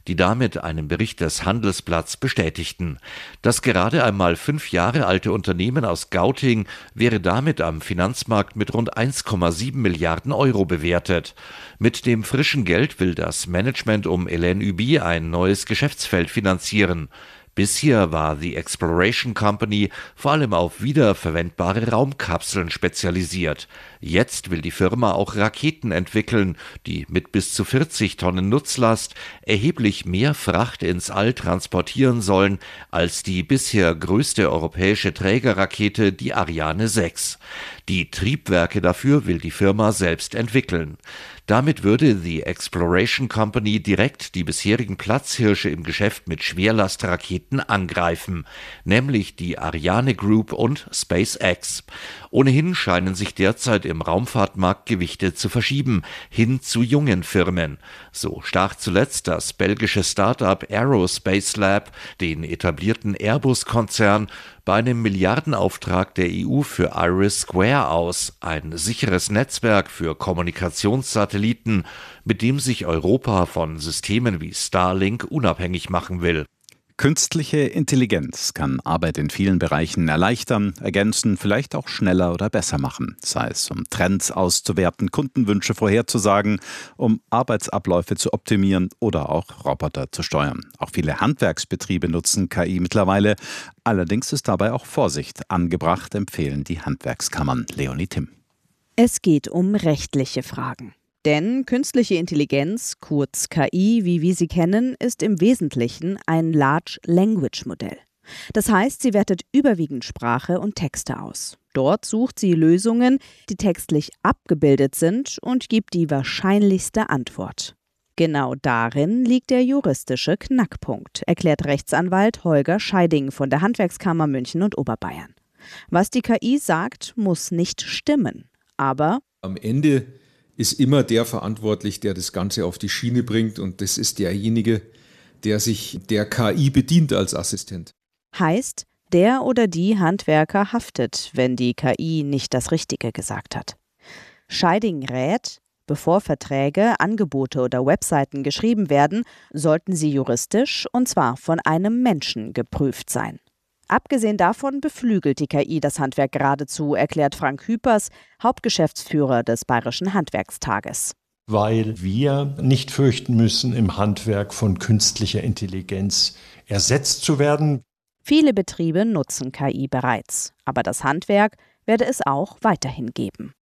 die damit einen Bericht des Handelsblatts bestätigten. Das gerade einmal 5 Jahre alte Unternehmen aus Gauting wäre damit am Finanzmarkt mit rund 1,7 Milliarden Euro bewertet. Mit dem frischen Geld will das Management um Hélène Huby ein neues Geschäftsfeld finanzieren. Bisher war The Exploration Company vor allem auf wiederverwendbare Raumkapseln spezialisiert. Jetzt will die Firma auch Raketen entwickeln, die mit bis zu 40 Tonnen Nutzlast erheblich mehr Fracht ins All transportieren sollen als die bisher größte europäische Trägerrakete, die Ariane 6. Die Triebwerke dafür will die Firma selbst entwickeln. Damit würde The Exploration Company direkt die bisherigen Platzhirsche im Geschäft mit Schwerlastraketen angreifen, nämlich die Ariane Group und SpaceX. Ohnehin scheinen sich derzeit im Raumfahrtmarkt Gewichte zu verschieben, hin zu jungen Firmen. So stach zuletzt das belgische Start-up Aerospace Lab den etablierten Airbus-Konzern bei einem Milliardenauftrag der EU für IRIS² aus, ein sicheres Netzwerk für Kommunikationssatelliten, mit dem sich Europa von Systemen wie Starlink unabhängig machen will. Künstliche Intelligenz kann Arbeit in vielen Bereichen erleichtern, ergänzen, vielleicht auch schneller oder besser machen. Sei es um Trends auszuwerten, Kundenwünsche vorherzusagen, um Arbeitsabläufe zu optimieren oder auch Roboter zu steuern. Auch viele Handwerksbetriebe nutzen KI mittlerweile. Allerdings ist dabei auch Vorsicht angebracht, empfehlen die Handwerkskammern. Leonie Timm. Es geht um rechtliche Fragen. Denn künstliche Intelligenz, kurz KI, wie wir sie kennen, ist im Wesentlichen ein Large Language Modell. Das heißt, sie wertet überwiegend Sprache und Texte aus. Dort sucht sie Lösungen, die textlich abgebildet sind und gibt die wahrscheinlichste Antwort. Genau darin liegt der juristische Knackpunkt, erklärt Rechtsanwalt Holger Scheiding von der Handwerkskammer München und Oberbayern. Was die KI sagt, muss nicht stimmen, aber am Ende ist immer der verantwortlich, der das Ganze auf die Schiene bringt, und das ist derjenige, der sich der KI bedient als Assistent. Heißt, der oder die Handwerker haftet, wenn die KI nicht das Richtige gesagt hat. Scheiding rät, bevor Verträge, Angebote oder Webseiten geschrieben werden, sollten sie juristisch, und zwar von einem Menschen, geprüft sein. Abgesehen davon beflügelt die KI das Handwerk geradezu, erklärt Frank Hüpers, Hauptgeschäftsführer des Bayerischen Handwerkstages. Weil wir nicht fürchten müssen, im Handwerk von künstlicher Intelligenz ersetzt zu werden. Viele Betriebe nutzen KI bereits, aber das Handwerk werde es auch weiterhin geben.